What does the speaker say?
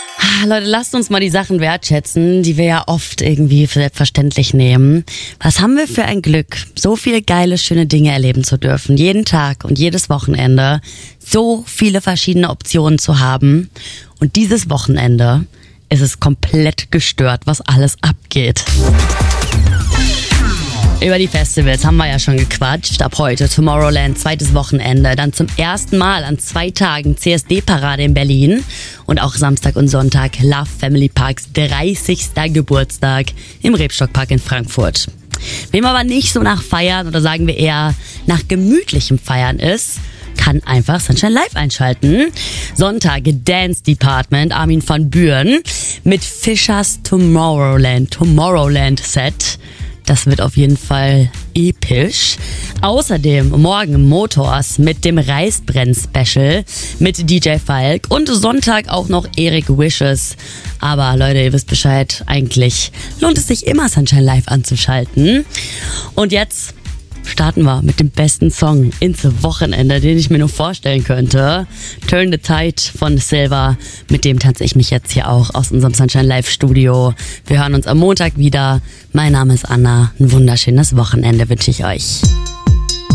Leute, lasst uns mal die Sachen wertschätzen, die wir ja oft irgendwie für selbstverständlich nehmen. Was haben wir für ein Glück, so viele geile, schöne Dinge erleben zu dürfen. Jeden Tag und jedes Wochenende. So viele verschiedene Optionen zu haben. Und dieses Wochenende ist es komplett gestört, was alles abgeht. Über die Festivals haben wir ja schon gequatscht. Ab heute Tomorrowland, zweites Wochenende. Dann zum ersten Mal an 2 Tagen CSD-Parade in Berlin. Und auch Samstag und Sonntag Love Family Parks 30. Geburtstag im Rebstockpark in Frankfurt. Wem aber nicht so nach Feiern oder sagen wir eher nach gemütlichem Feiern ist, kann einfach Sunshine Live einschalten. Sonntag Dance Department, Armin van Buuren mit Fischers Tomorrowland Set. Das wird auf jeden Fall episch. Außerdem morgen Motors mit dem Reisbrenn-Special mit DJ Falk und Sonntag auch noch Eric Wishes. Aber Leute, ihr wisst Bescheid, eigentlich lohnt es sich immer Sunshine Live anzuschalten. Und jetzt starten wir mit dem besten Song ins Wochenende, den ich mir nur vorstellen könnte. Turn the Tide von Silva. Mit dem tanze ich mich jetzt hier auch aus unserem Sunshine Live Studio. Wir hören uns am Montag wieder. Mein Name ist Anna. Ein wunderschönes Wochenende wünsche ich euch.